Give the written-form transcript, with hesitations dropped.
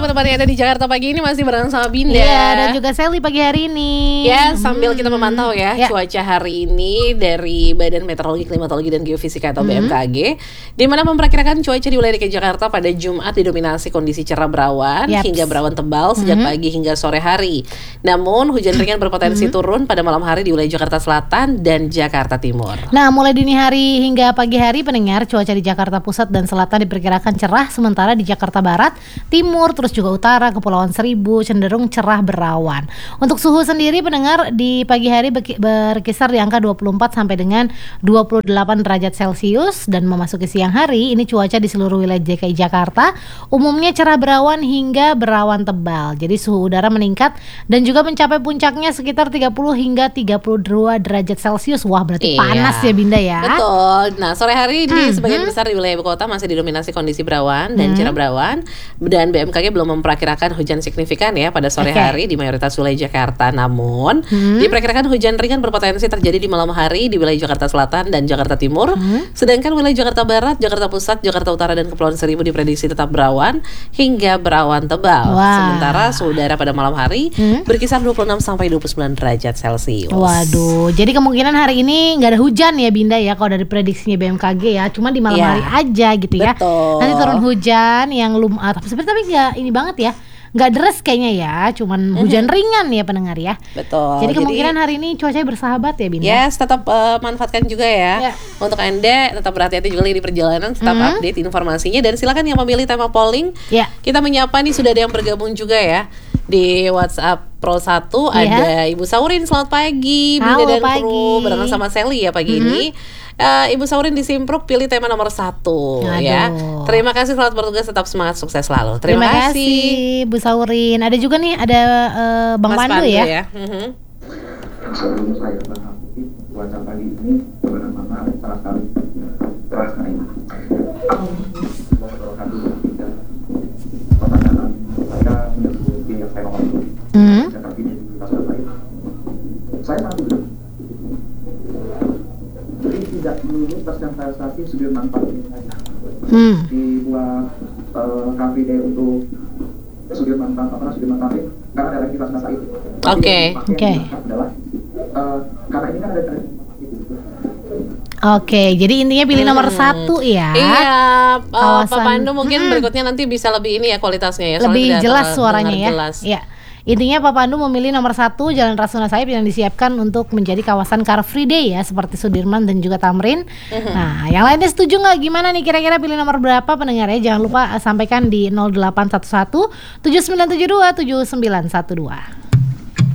menemani Anda di Jakarta pagi ini masih bareng sama Binda. Iya, dan juga Sally pagi hari ini. Ya, sambil kita memantau ya cuaca hari ini dari Badan Meteorologi, Klimatologi dan Geofisika atau BMKG, di mana memperkirakan cuaca di wilayah DKI Jakarta pada Jumat didominasi kondisi cerah berawan hingga berawan tebal sejak pagi hingga sore hari. Namun hujan ringan berpotensi turun pada malam hari di wilayah Jakarta Selatan dan Jakarta Timur. Nah, mulai dini hari hingga pagi hari pendengar, cuaca di Jakarta Pusat dan Selatan diperkirakan cerah, sementara di Jakarta Barat, Timur, terus juga Utara, Kepulauan Seribu cenderung cerah berawan. Untuk suhu sendiri pendengar di pagi hari berkisar di angka 24 sampai dengan 28 derajat Celcius, dan memasuki siang hari ini cuaca di seluruh wilayah DKI Jakarta umumnya cerah berawan hingga berawan tebal. Jadi suhu udara meningkat dan juga mencapai puncaknya sekitar 30 hingga 32 derajat Celcius. Wah, berarti panas ya Binda ya. Betul. Nah, sore hari di sebagian besar di wilayah ibu kota masih didominasi kondisi berawan dan cerah berawan, dan BMKG belum memperkirakan hujan signifikan ya pada sore hari di mayoritas wilayah Jakarta. Namun diperkirakan hujan ringan berpotensi terjadi di malam hari di wilayah Jakarta Selatan dan Jakarta Timur. Sedangkan wilayah Jakarta Barat, Jakarta Pusat, Jakarta Utara dan Kepulauan Seribu diprediksi tetap berawan hingga berawan tebal. Sementara suhu udara pada malam hari berkisar 26 sampai 29 derajat Celcius. Waduh, jadi kemungkinan hari ini nggak ada hujan ya Binda ya kalau dari prediksinya BMKG ya, cuma di malam hari aja gitu ya. Nanti turun hujan yang tapi nggak ini banget ya, nggak deres kayaknya ya, cuman hujan ringan ya pendengar ya. Betul. Jadi kemungkinan hari ini cuacanya bersahabat ya Binda. Yes, tetap manfaatkan juga ya. Untuk Anda tetap berhati-hati juga di perjalanan, tetap update informasinya, dan silakan yang memilih tema polling. Kita menyapa nih, sudah ada yang bergabung juga ya di WhatsApp Pro 1 ada Ibu Saurin. Selamat pagi Binda dan kru, barengan sama Sally ya pagi ini. Ibu Saurin di Simpruk pilih tema nomor 1 ya. Terima kasih, selamat bertugas, tetap semangat, sukses selalu. Terima kasih Bu Saurin. Ada juga nih, ada Bang Pandu ya. Sebelum saya menghadapi cuaca pagi ini benar-benar terasa sekali. Pertanyaan saya menyebut yang saya nomor dulu. Saya nanti jadi tidak melulu tes yang saya stasi Sudirman Park ini saja. Dibuat KPD untuk Sudirman Park karena ada lagi kelas itu. Oke. Adalah karena ini kan ada Oke, jadi intinya pilih nomor 1 ya. Iya, Pak Pandu mungkin berikutnya nanti bisa lebih ini ya kualitasnya ya. Lebih jelas suaranya ya. Iya. Intinya Pak Pandu memilih nomor 1 Jalan Rasuna Said yang disiapkan untuk menjadi kawasan Car Free Day ya, seperti Sudirman dan juga Tamrin. Nah, yang lainnya setuju nggak? Gimana nih kira-kira pilih nomor berapa pendengar ya? Jangan lupa sampaikan di 0811 7972 7912.